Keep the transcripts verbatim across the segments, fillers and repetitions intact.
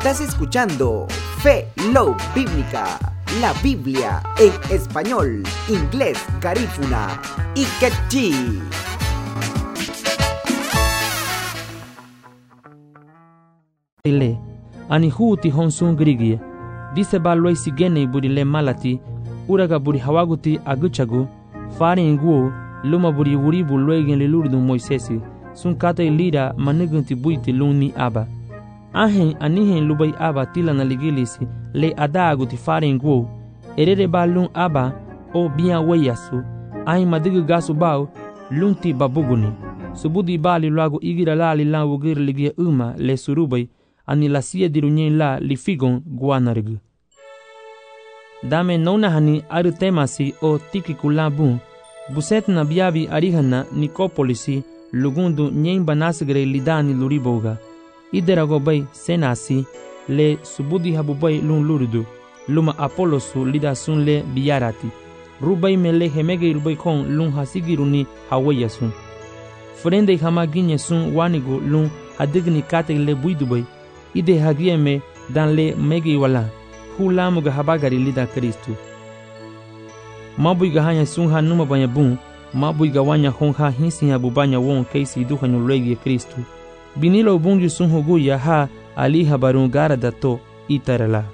Estás escuchando Fe Love Bíblica, la Biblia en español, inglés, garífuna y quechí. Le ani huti honsun grigie dise baloi sigene buri le malati uraga buri hawaguti aguchagu fari nguo luma buri wuri buloigen le lurdu moisesi sun kata lira manugunti buiti luni aba ahen anihen lubai aba tila na ligilisi le adaguti fari nguo erere ba lun aba o bia weyasu ahen madigu gasu bau lunti babuguni subudi bali lago igira lali la wugir ligia uma le surubai ani la sia dirunyen la li figon guanargu. Dame nona hani aru temasi o tiki kulabun, buset na biabi arihana Nicopolisi lugundu nyen banasgre lidani luriboga. Iderago bay senasi le subudi habubay lun lurdu, luma Apolosu lida sun le biarati. Rubay mele hemege rubay kon lun hasigiruni hawayasun. Frende hamaginye sun wanigu lun hadigni kate le buidubay. Ide hagieme dan le megi wala hulamuga habagari lida Kristu mabuiga hanya sunha numa banya bun mabuiga wanya honha hinsi ya bubanya won keisi duha nyulegi Kristu binilo bungi sunhugu ya ha ali habarun gara dato itarala.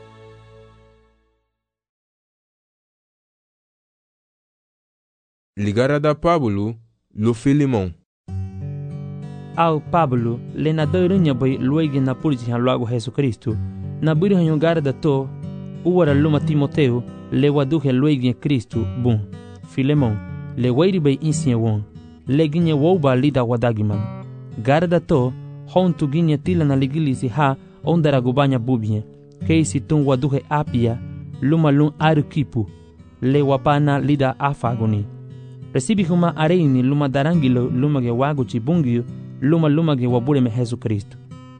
Ligara da Pablo lo Filimon au Pablo le na deurunya bai luigi na purji han lago Jesu Kristu na buri han gara da to uwara luma Timoteo le waduhe luigi Kristu bun Filemon le wairi bai insinya won le ginye woba lida wadagiman gara da to hon tu ginye tila na ligilisi ha ondara gubanya bubie keisi tun waduhe apia luma lun arukipu le wapana lida afagoni resibi huma areini luma darangilo luma ge wagu chibungio luma luma ge wabure me Jesu Kristo.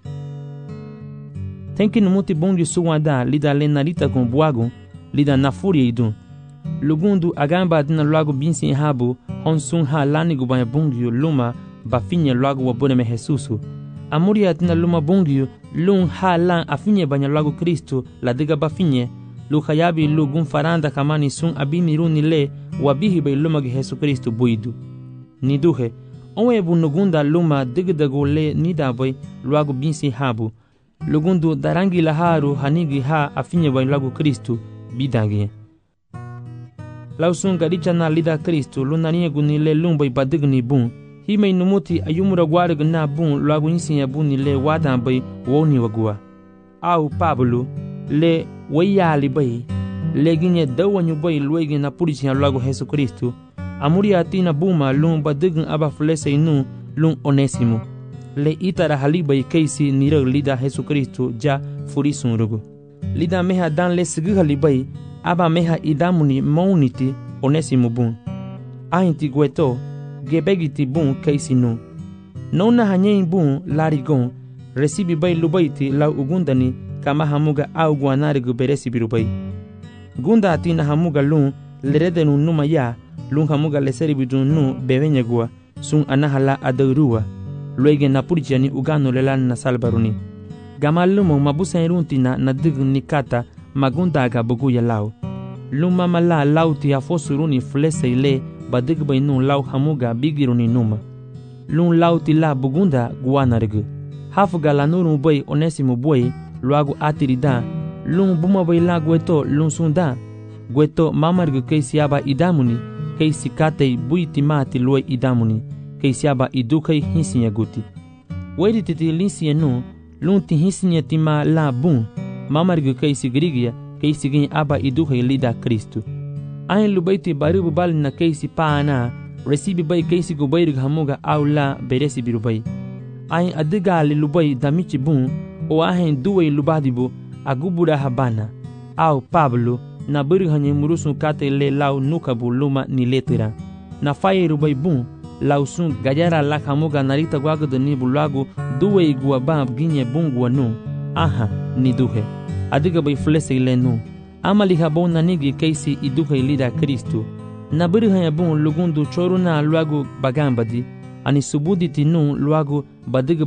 Tenki numuti bungi suwada lida lenarita con buago lida na furia idun. Lugundu agamba adina luago binsi habu honsun ha lani gubanya bungio luma bafinye luago wabure me Jesusu. Amuri adina luma bungio lun ha lan afinye banya luago Kristo la diga bafinye lu hayabi lu gun faranda kamani sun abimi runi le wabihi bay luma ge Jesu Kristo buidu. Niduhe onwe bu nugunda luma digdago le nidaboy luago binsi habu lugundu darangi laharu hanigi ha afinye bay luago Kristu bidangi lausun gadicha na lida Kristu lunanie guni le lumbay badigni bun hime numuti ayumura gwarg na bun luago insinya buni le wadan bay woni wagua au Pablo le wayali bay le ginye dawanyu bay luigi na purichi luago Jesu Kristu amuri atina buma lun badign aba flese inu lun Onesimo le itara haliba keisi nirag lida Jesu Kristo ja furisun rugo lida meha dan le sigi halibai aba meha idamuni mauniti Onesimo bun ainti gueto gebegiti bun keisi nu nona hanyen bun larigon resibi bay lubaiti la ugundani kama hamuga au guanarigu beresi birubai gunda atina hamuga lun leredenu numa ya lun hamuga leseri bidun nu bevenyagua sun anahala adurua luege na purjani ugano lelan na salbaruni gamalumo mabusa iruntina na digni kata magunda aga buguya lau luma mala lauti afosuruni flese ile badigba inu lau hamuga bigiruni numa lun lauti la bugunda guanargu hafuga la nuru boy Onesimo boy luagu atirida lun buma boy la gueto lun sunda gueto mamargu keisiaba idamuni keisi katei buiti mati luai idamuni keisiaba idukei hinsinya guti wedi titi linsinya nu lunti hinsinya tima la bun mamargu keisi grigia keisi gin aba idukei lida Kristu ayin lubaiti baribu bali na keisi paana resibi bay keisi gubayrig hamuga au la beresi birubai ayin adigali lubai damichi bun o ahin duwei lubadibu agubura habana au Pablo na biri hanye murusun kate le lau nukabu luma ni letira na faye rubai bun lau sun gajara la hamuga narita gwagdo ni bulagu duwe igua bab ginye bungwa nu aha ni duhe adiga bay flese ile nu amali habon na nigi keisi iduhe lida Kristu na biri hanye bun lugundu choruna luagu bagambadi ani subudi tinu luagu badiga